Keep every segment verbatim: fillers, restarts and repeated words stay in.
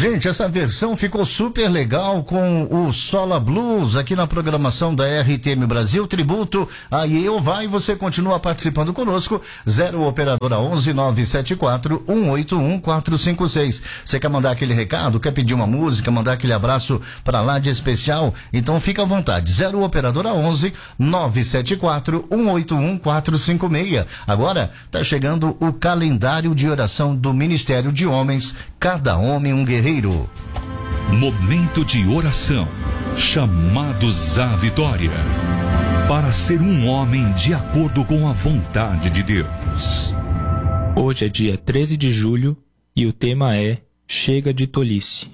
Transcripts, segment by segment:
Gente, essa versão ficou super legal com o Sola Blues aqui na programação da R T M Brasil, tributo a Jeová, e você continua participando conosco. Zero operadora onze nove sete quatro um oito um quatro cinco seis. Você quer mandar aquele recado, quer pedir uma música, mandar aquele abraço para lá de especial? Então fica à vontade. Zero operadora onze nove sete quatro um oito um quatro cinco seis. Agora tá chegando o calendário de oração do Ministério de Homens, Cada Homem um Guerreiro. Momento de oração, chamados à vitória, para ser um homem de acordo com a vontade de Deus. Hoje é dia treze de julho e o tema é Chega de Tolice.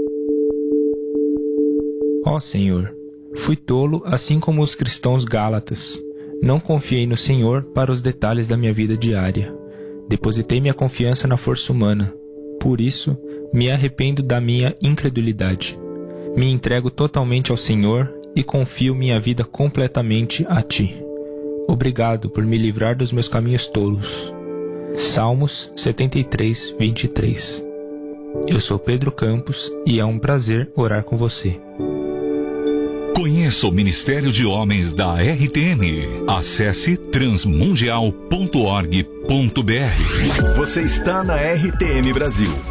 Ó Senhor, fui tolo assim como os cristãos gálatas. Não confiei no Senhor para os detalhes da minha vida diária. Depositei minha confiança na força humana. Por isso, me arrependo da minha incredulidade. Me entrego totalmente ao Senhor e confio minha vida completamente a Ti. Obrigado por me livrar dos meus caminhos tolos. Salmos setenta e três, vinte e três. Eu sou Pedro Campos e é um prazer orar com você. Conheça o Ministério de Homens da R T M. Acesse transmundial ponto org ponto br. Você está na R T M Brasil.